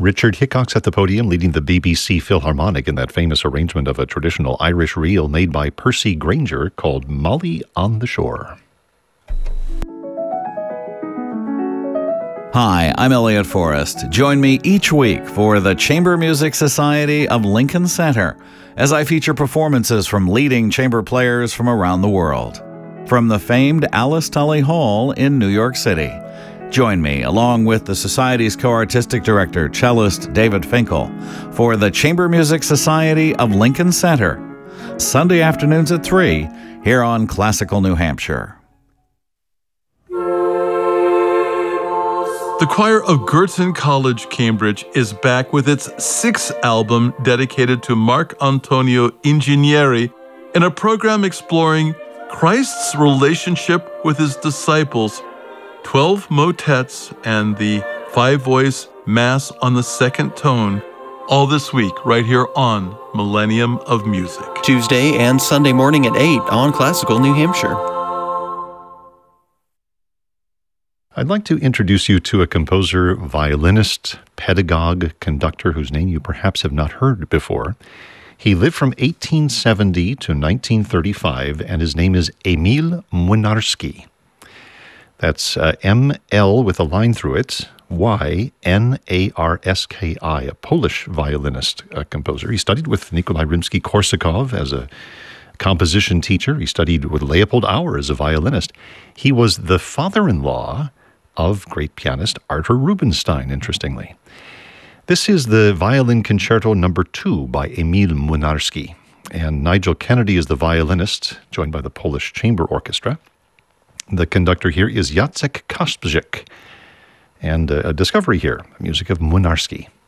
Richard Hickox at the podium, leading the BBC Philharmonic in that famous arrangement of a traditional Irish reel made by Percy Grainger called Molly on the Shore. Hi, I'm Elliot Forrest. Join me each week for the Chamber Music Society of Lincoln Center as I feature performances from leading chamber players from around the world. From the famed Alice Tully Hall in New York City. Join me, along with the Society's co-artistic director, cellist David Finkel, for the Chamber Music Society of Lincoln Center, Sunday afternoons at 3, here on Classical New Hampshire. The choir of Girton College, Cambridge, is back with its 6th album dedicated to Marc Antonio Ingegneri in a program exploring Christ's relationship with his disciples, 12 motets, and the 5-voice Mass on the Second Tone, all this week right here on Millennium of Music. Tuesday and Sunday morning at 8 on Classical New Hampshire. I'd like to introduce you to a composer, violinist, pedagogue, conductor whose name you perhaps have not heard before. He lived from 1870 to 1935, and his name is Emil Młynarski. That's M-L with a line through it, Y-N-A-R-S-K-I, a Polish violinist composer. He studied with Nikolai Rimsky-Korsakov as a composition teacher. He studied with Leopold Auer as a violinist. He was the father-in-law of great pianist Arthur Rubinstein, interestingly. This is the Violin Concerto No. 2 by Emil Młynarski, and Nigel Kennedy is the violinist, joined by the Polish Chamber Orchestra. The conductor here is Jacek Kasprzak, and a discovery here, music of Młynarski.